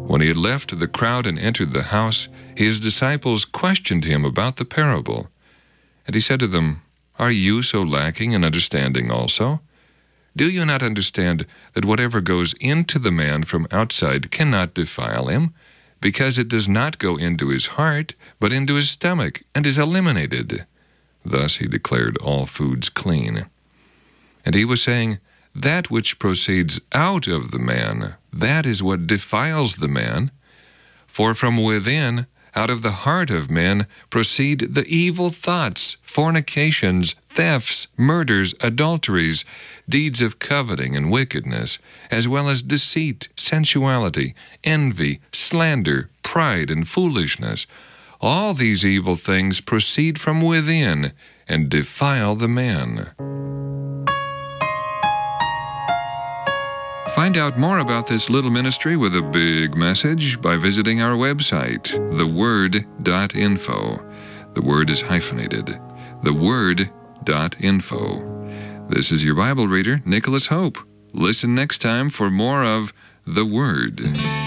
When he had left the crowd and entered the house, his disciples questioned him about the parable. And he said to them, "Are you so lacking in understanding also? Do you not understand that whatever goes into the man from outside cannot defile him, because it does not go into his heart, but into his stomach, and is eliminated?" Thus he declared all foods clean. And he was saying, "That which proceeds out of the man, that is what defiles the man. For from within, out of the heart of men, proceed the evil thoughts, fornications, thefts, murders, adulteries, deeds of coveting and wickedness, as well as deceit, sensuality, envy, slander, pride, and foolishness. All these evil things proceed from within and defile the man." Find out more about this little ministry with a big message by visiting our website, theword.info. The word is hyphenated. theword.info. This is your Bible reader, Nicholas Hope. Listen next time for more of The Word.